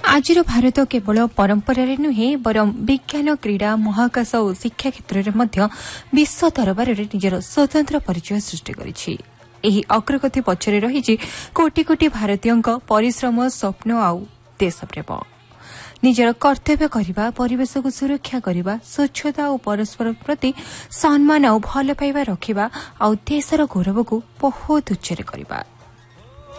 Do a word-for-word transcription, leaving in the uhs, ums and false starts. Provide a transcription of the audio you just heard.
आज भारत केवल परंपरा नुहे बरं विज्ञान क्रीड़ा महाकाश और शिक्षा क्षेत्र में विश्व दरबार में निजर स्वतंत्र परिचय सृष्टि करिछि। एही अग्रगति पछरे रही कोटि कोटि भारतीयों परिश्रम स्वप्न आउ देशप्रेम निजर कर्तव्य करने परिवेश को सुरक्षा करने स्वच्छता और परस्पर प्रति सम्मान और भल पाइबा रखा और देशर गौरव को बहुत उच्चरे करने।